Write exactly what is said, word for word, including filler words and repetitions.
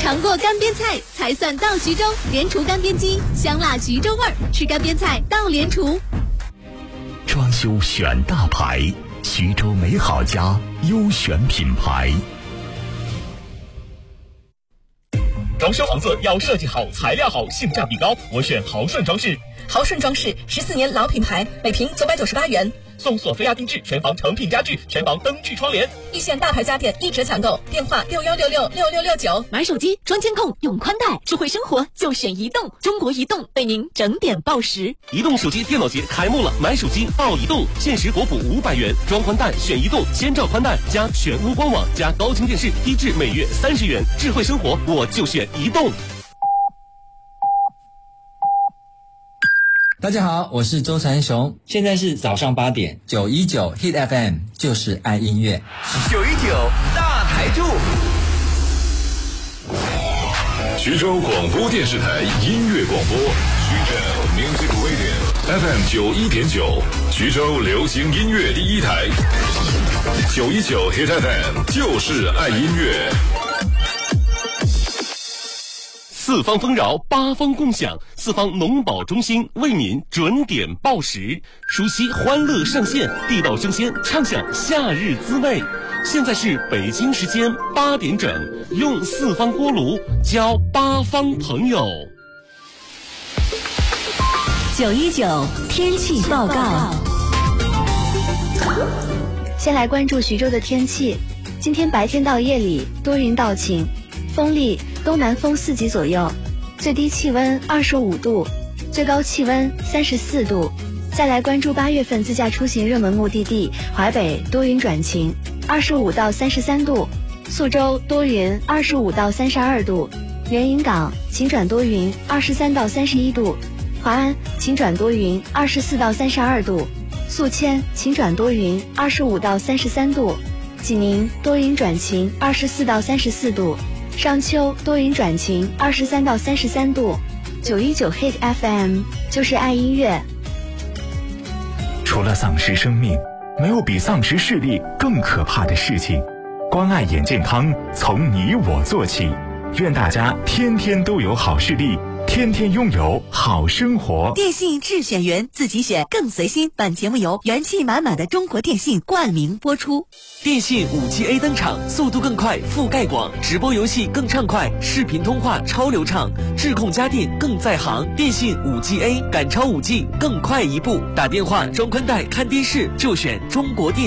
尝过干煸菜才算到徐州，莲厨干煸鸡，香辣徐州味儿，吃干煸菜到莲厨。 装修选大牌，徐州美好家优选品牌。 装修房子要设计好，材料好，性价比高，我选豪顺装饰。 豪顺装饰十四年老品牌，每平九百九十八元， 送索菲亚定制全房成品家具，全房灯具窗帘， 一线大牌家电一折抢购，电话六幺六六六六六九。 买手机装监控用宽带，智慧生活就选移动，中国移动为您整点报时。 移动手机电脑节开幕了，买手机报移动，限时国补五百元，装宽带选移动，千兆宽带加全屋官网加高清电视，低至每月三十元，智慧生活我就选移动。 大家好，我是周传雄，现在是早上八点，九一九 Hit F M 就是爱音乐， 九一九大台柱， 徐州广播电视台音乐广播，徐州 Music Radio F M 九一点九，徐州流行音乐第一台，九一九 Hit F M 就是爱音乐。 四方丰饶，八方共享，四方农保中心为您准点报时，熟悉欢乐上线，地道生鲜，畅享夏日滋味。现在是北京时间八点整，用四方锅炉交八方朋友。 九一九天气报告。 先来关注徐州的天气，今天白天到夜里多云到晴，风力东南风四级左右，最低气温二十五度，最高气温三十四度。再来关注八月份自驾出行热门目的地淮北多云转晴，二十五到三十三度；宿州多云，二十五到三十二度；连云港晴转多云，二十三到三十一度；华安晴转多云，二十四到三十二度；宿迁晴转多云，二十五到三十三度；济宁多云转晴，二十四到三十四度。商丘多云转晴，二十三到三十三度。九一九 Hit F M 就是爱音乐。 除了丧失生命，没有比丧失视力更可怕的事情。关爱眼健康，从你我做起。愿大家天天都有好视力，天天拥有好生活。 电信智选员，自己选更随心。本节目由元气满满的中国电信冠名播出。 电信 五 G A 登场，速度更快，覆盖广，直播游戏更畅快，视频通话超流畅，智控家电更在行。电信 五 G A 赶超 五 G， 更快一步。打电话、装宽带、看电视就选中国电信。